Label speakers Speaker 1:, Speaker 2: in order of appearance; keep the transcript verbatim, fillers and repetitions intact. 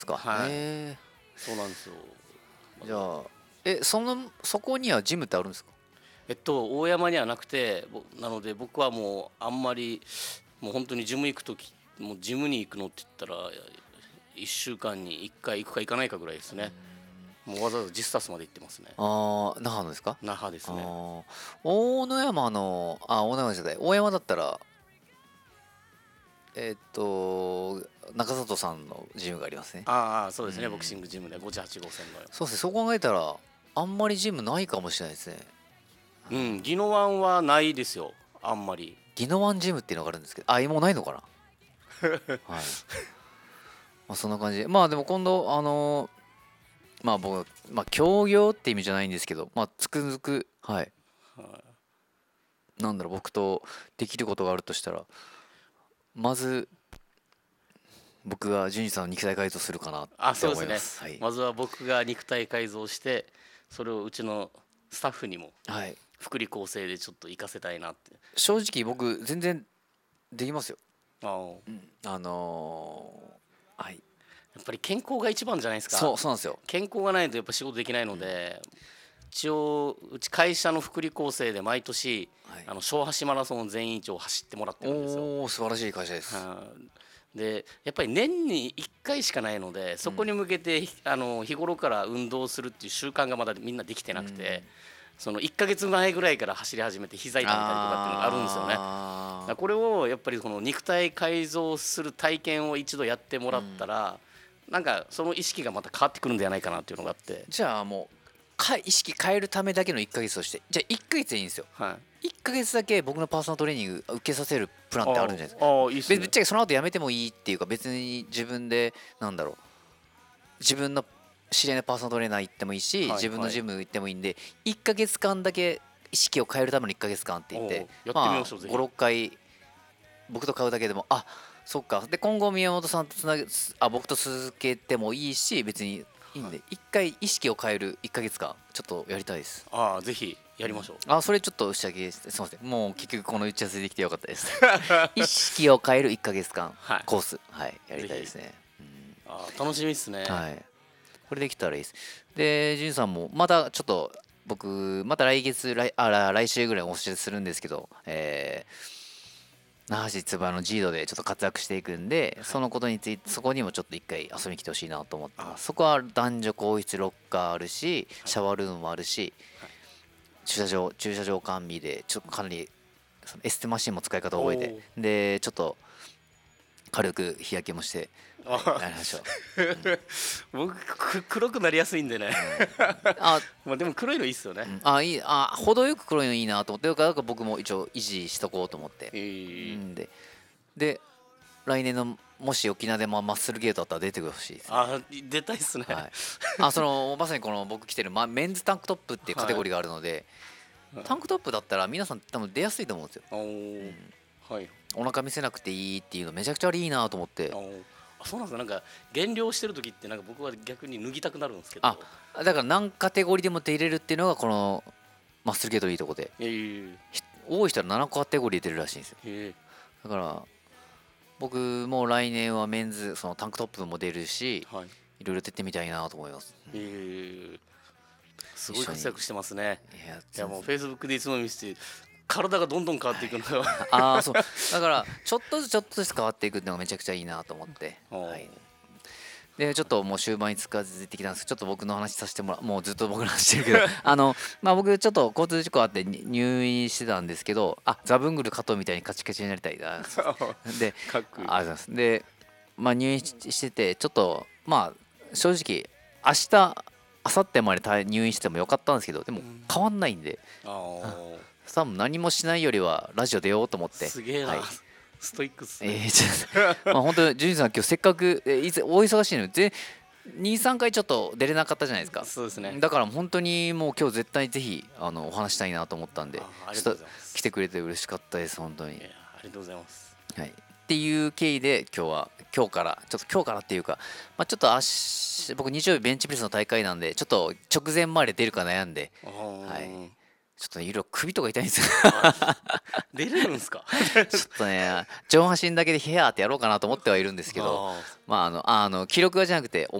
Speaker 1: すか。
Speaker 2: はい、
Speaker 1: へ
Speaker 2: そうなんですよ。
Speaker 1: え。じゃあ、え、そのそこにはジムってあるんですか？
Speaker 2: えっと大山にはなくて、ぼなので僕はもうあんまりもう本当にジム行くとき、もうジムに行くのって言ったらいっしゅうかんにいっかい行くか行かないかぐらいですね。もうわざわざジスタスまで行ってますね。
Speaker 1: ああ、那覇のですか？
Speaker 2: 那覇ですね。
Speaker 1: ああ、大野山の、あ、大野山じゃない、大山だったら、えーっと、中里さんのジムがありますね。
Speaker 2: ああ、そうですね、ボク
Speaker 1: うん。
Speaker 2: シングジムでごじゅうはち号線の。
Speaker 1: そうですね、そう考えたら、あんまりジムないかもしれないですね。
Speaker 2: うん、宜野湾はないですよ、あんまり。
Speaker 1: 宜野湾ジムっていうのがあるんですけど、あ、もうないのかな。はい。まあ、そんな感じで。まあでも今度、あのーまあ僕、まあ協業って意味じゃないんですけど、まあつくづく、はい。なんだろう、僕とできることがあるとしたら、まず、僕が淳二さんの肉体改造するかなっ
Speaker 2: あ、
Speaker 1: て
Speaker 2: そうですね。
Speaker 1: 思います。はい。
Speaker 2: まずは僕が肉体改造して、それをうちのスタッフにも
Speaker 1: はい。
Speaker 2: 福利厚生でちょっと活かせたいなって。
Speaker 1: 正直僕、全然できますよ。
Speaker 2: ああ、
Speaker 1: うん。あのーはい。
Speaker 2: やっぱり健康が一番じゃないですか。
Speaker 1: そう、そうなんですよ。
Speaker 2: 健康がないとやっぱ仕事できないので、一応うち会社の福利厚生で毎年
Speaker 1: はい。
Speaker 2: あの小橋マラソン全員一応走ってもらってるんですよ。
Speaker 1: おー、素晴らしい会社です。
Speaker 2: はい、でやっぱり年にいっかいしかないので、そこに向けてあの日頃から運動するっていう習慣がまだみんなできてなくて、そのいっかげつまえぐらいから走り始めて膝痛めたりとかっていうのがあるんですよね。だから
Speaker 1: あ
Speaker 2: これをやっぱりこの肉体改造する体験を一度やってもらったら、なんかその意識がまた変わってくるんじゃないかなっていうのがあって。
Speaker 1: じゃあもうか意識変えるためだけのいっかげつとして、じゃあいっかげつでいいんですよ。
Speaker 2: はい、
Speaker 1: いっかげつだけ僕のパーソナルトレーニング受けさせるプランってあるんじゃないですか。
Speaker 2: ああ、いいっす
Speaker 1: べぶっ
Speaker 2: ね。
Speaker 1: ちゃけその後やめてもいいっていうか、別に自分で、なんだろう、自分の知り合いのパーソナルトレーナー行ってもいいし、
Speaker 2: はいはい。
Speaker 1: 自分のジム行ってもいいんで、いっかげつかんだけ意識を変えるためのいっかげつかんって言って、
Speaker 2: おお、やってみま
Speaker 1: まあ
Speaker 2: しょうぜ
Speaker 1: ご、
Speaker 2: ひ。
Speaker 1: ろっかい僕と買うだけでも、あ、そっか。で、今後宮本さんとつなげ、あ、僕と続けてもいいし、別にいいん
Speaker 2: はい、
Speaker 1: で、一回意識を変えるいっかげつかん、ちょっとやりたいです。
Speaker 2: ああ、ぜひや
Speaker 1: うん。
Speaker 2: りましょう。
Speaker 1: あ、それちょっと打ち上げして、すみません。もう結局この打ち合わせできてよかったです。意識を変えるいっかげつかん
Speaker 2: はい、
Speaker 1: コース、はい、やり
Speaker 2: ぜひ。
Speaker 1: たいですね。うん。
Speaker 2: ああ、楽しみっすね。
Speaker 1: はい。これできたらいいです。で、じゅんさんも、またちょっと、僕、また来月、来、あ、ら来週ぐらいお知らせするんですけど、えー、那覇市つばのジードでちょっと活躍していくんで、
Speaker 2: はい。
Speaker 1: そのことについて、そこにもちょっと一回遊びに来てほしいなと思ってま
Speaker 2: あ、
Speaker 1: す。そこは男女更衣室ロッカーあるし、
Speaker 2: はい、
Speaker 1: シャワールームもあるし、
Speaker 2: はい。
Speaker 1: 駐車場、駐車場完備で、ちょっとかなり、そのエステマシンも使い方
Speaker 2: お
Speaker 1: 覚えて、
Speaker 2: お。
Speaker 1: で、ちょっと軽く日焼けもして、はい、
Speaker 2: あ
Speaker 1: やりましょう。
Speaker 2: 僕く黒くなりやすいんでね。
Speaker 1: うん。あ、
Speaker 2: まあでも黒いのいいっすよね。
Speaker 1: うん、あ、いい、あ、程よく黒いのいいなと思って、だからだから僕も一応維持しとこうと思って。
Speaker 2: え
Speaker 1: う
Speaker 2: ー、
Speaker 1: んで、で、来年のもし沖縄でもマッスルゲートあったら出てほしいですね。
Speaker 2: あ、出たいっすね。
Speaker 1: はい。あ、その、まさにこの僕着てる、ま、メンズタンクトップっていうカテ
Speaker 2: はい。
Speaker 1: ゴリーがあるので、
Speaker 2: はい。
Speaker 1: タンクトップだったら皆さん多分出やすいと思うんですよ。
Speaker 2: おお。
Speaker 1: うん。
Speaker 2: はい。
Speaker 1: お腹見せなくていいっていうのめちゃくちゃいいなと思って。
Speaker 2: おお。あ、そうなんですか。なんか減量してる時ってなんか僕は逆に脱ぎたくなるんですけ
Speaker 1: あ、
Speaker 2: ど。
Speaker 1: だから何カテゴリーでも出れるっていうのがこのマッスルゲートのいいとこで、
Speaker 2: えー、
Speaker 1: ひ多い人はななカテゴリー出るらしいんですよ。
Speaker 2: え
Speaker 1: だから僕も来年はメンズそのタンクトップも出るし、
Speaker 2: ー、はい。
Speaker 1: いろいろ出てみたいなと思います。うん。
Speaker 2: えー、す
Speaker 1: 一緒に。い
Speaker 2: ごい活躍してますね。
Speaker 1: や、
Speaker 2: いやもう
Speaker 1: 全然。
Speaker 2: フェイスブックでいつも見せて体がどんどん変わっていくのが。
Speaker 1: ああ、そう。だから、ちょっとずつちょっとずつ変わっていくっていうのがめちゃくちゃいいなと思って。
Speaker 2: お
Speaker 1: はい。
Speaker 2: お。
Speaker 1: で、ちょっともう終盤に近づいてきたんですけど、ちょっと僕の話させてもらう。もうずっと僕の話してるけど、あの、まあ僕ちょっと交通事故あってに入院してたんですけど、あ、ザブングル加藤みたいにカチカチになりたいな。すいません。で、
Speaker 2: かっこいい。
Speaker 1: ありがとうございます。で、まあ入院ししてて、ちょっと、まあ正直、明日、明後日まで退入院してもよかったんですけど、でも
Speaker 2: うん。
Speaker 1: 変わんないんで、
Speaker 2: ああ、
Speaker 1: 多分何もしないよりはラジオ出ようと思って、
Speaker 2: すげえな。
Speaker 1: はい。
Speaker 2: ストイックっすね。
Speaker 1: えー、ちょっと、まあ本当に、ジュンさん、今日せっかく、えーいつ、お忙しいので、に、さんかいちょっと出れなかったじゃないですか。
Speaker 2: そうですね。
Speaker 1: だから本当にもう今日絶対ぜひあのお話したいなと思ったんで、
Speaker 2: ああ、ありがとう
Speaker 1: ちょっと
Speaker 2: ございます。
Speaker 1: 来てくれて嬉しかったです、本当に。
Speaker 2: いや、ありがとうございます。
Speaker 1: はい。っていう経緯で今日は、今日から、ちょっと今日からっていうか、まあ、ちょっと明日、僕日曜日ベンチプレスの大会なんで、ちょっと直前まで出るか悩んで、
Speaker 2: あ
Speaker 1: はい。
Speaker 2: あ、
Speaker 1: ちょっとねいろいろ首とか痛いんですよ
Speaker 2: 出れるんですか？
Speaker 1: ちょっとね上半身だけでヘアーってやろうかなと思ってはいるんですけど、
Speaker 2: あー
Speaker 1: まああのあの記録がじゃなくて